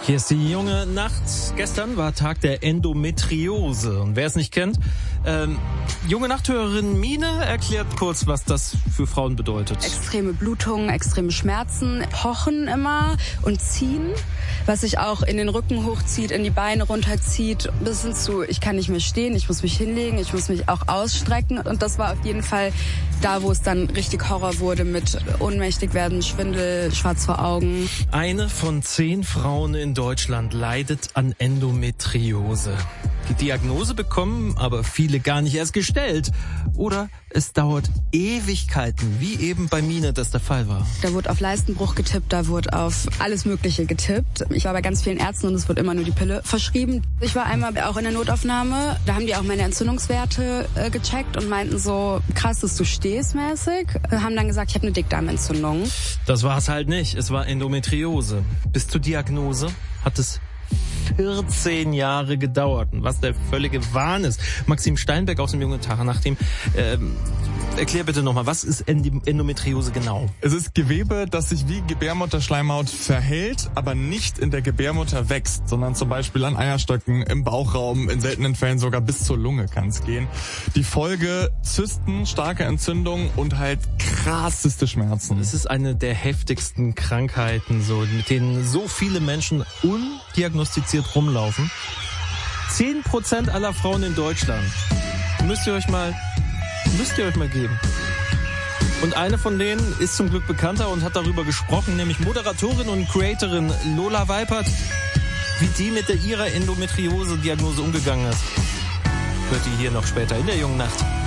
Hier ist die junge Nacht. Gestern war Tag der Endometriose. Und wer es nicht kennt, junge Nachthörerin Mine erklärt kurz, was das für Frauen bedeutet. Extreme Blutungen, extreme Schmerzen, pochen immer und ziehen, was sich auch in den Rücken hochzieht, in die Beine runterzieht, bis hin zu, ich kann nicht mehr stehen, ich muss mich hinlegen, ich muss mich auch ausstrecken. Und das war auf jeden Fall da, wo es dann richtig Horror wurde mit ohnmächtig werden, Schwindel, schwarz vor Augen. Eine von 10 Frauen in Deutschland leidet an Endometriose. Die Diagnose bekommen aber viele gar nicht erst gestellt. Oder es dauert Ewigkeiten, wie eben bei Mine das der Fall war. Da wurde auf Leistenbruch getippt, da wurde auf alles Mögliche getippt. Ich war bei ganz vielen Ärzten und es wird immer nur die Pille verschrieben. Ich war einmal auch in der Notaufnahme, da haben die auch meine Entzündungswerte gecheckt und meinten so, krass, dass du stehst mäßig. Haben dann gesagt, ich habe eine Dickdarmentzündung. Das war es halt nicht, es war Endometriose. Bis zur Diagnose hat es 14 Jahre gedauert, was der völlige Wahn ist. Maxim Steinberg aus dem Jungen Tag nach dem, erklär bitte nochmal, was ist Endometriose genau? Es ist Gewebe, das sich wie Gebärmutterschleimhaut verhält, aber nicht in der Gebärmutter wächst, sondern zum Beispiel an Eierstöcken, im Bauchraum, in seltenen Fällen sogar bis zur Lunge kann es gehen. Die Folge: Zysten, starke Entzündung und halt krasseste Schmerzen. Es ist eine der heftigsten Krankheiten, so, mit denen so viele Menschen undiagnostiziert rumlaufen. 10% aller Frauen in Deutschland. Müsst ihr euch mal geben. Und eine von denen ist zum Glück bekannter und hat darüber gesprochen, nämlich Moderatorin und Creatorin Lola Weipert, wie die mit ihrer Endometriose-Diagnose umgegangen ist. Hört ihr hier noch später in der jungen Nacht.